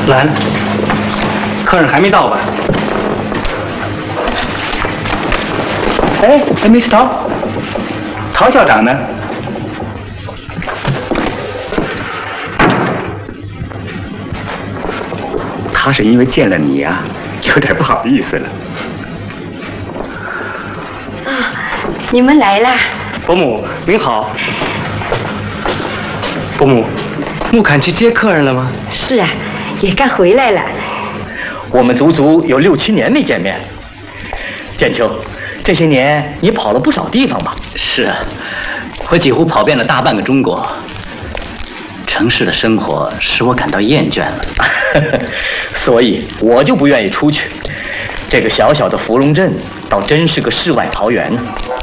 兰，客人还没到吧？ 哎，Mr. 陶校长呢？他是因为见了你呀，有点不好意思了。 啊，你们来啦！ 伯母您好。伯母，木坎去接客人了吗？ 是啊，也该回来了。 我们足足有6、7年没见面。建秋，这些年你跑了不少地方吧？ 是啊，我几乎跑遍了大半个中国。城市的生活使我感到厌倦了， 所以我就不愿意出去。这个小小的芙蓉镇，倒真是个世外桃源呢。